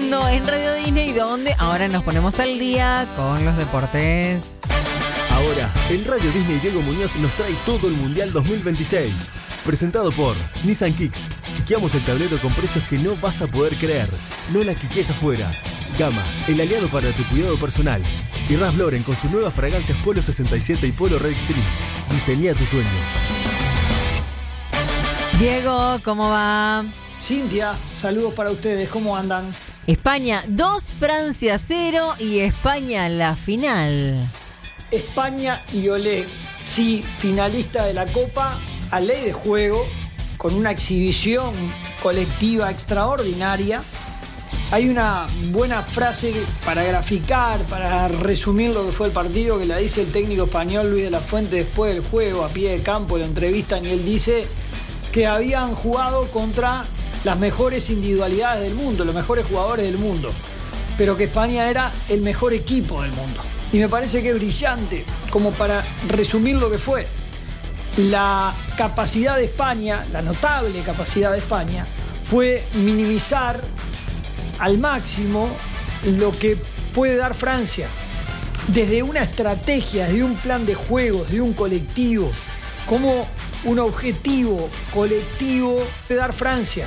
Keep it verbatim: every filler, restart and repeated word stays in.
pasando en Radio Disney, donde ahora nos ponemos al día con los deportes. Ahora, en Radio Disney, Diego Muñoz nos trae todo el Mundial dos mil veintiséis. Presentado por Nissan Kicks. Quiqueamos el tablero con precios que no vas a poder creer. No la quiques afuera. Gama, el aliado para tu cuidado personal. Y Ralph Lauren con sus nuevas fragancias Polo sesenta y siete y Polo Red Extreme. Diseña tu sueño. Diego, ¿cómo va? Cintia, saludos para ustedes, ¿cómo andan? España dos, Francia cero y España en la final. España y Olé, sí, finalista de la Copa, a ley de juego, con una exhibición colectiva extraordinaria. Hay una buena frase para graficar, para resumir lo que fue el partido, que la dice el técnico español Luis de la Fuente después del juego, a pie de campo, lo entrevistan y él dice que habían jugado contra las mejores individualidades del mundo, los mejores jugadores del mundo, pero que España era el mejor equipo del mundo. Y me parece que es brillante, como para resumir lo que fue. La capacidad de España, la notable capacidad de España, fue minimizar al máximo lo que puede dar Francia. Desde una estrategia, desde un plan de juego, desde un colectivo, como un objetivo colectivo de dar Francia.